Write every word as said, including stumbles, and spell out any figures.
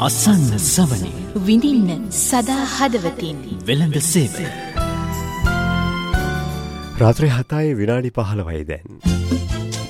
අසන්න සවනි විඳින්න සදා හදවතින් වෙළඳ සේවය. රාත්‍රී හතයි විනාඩි පහළොවයි දැන්.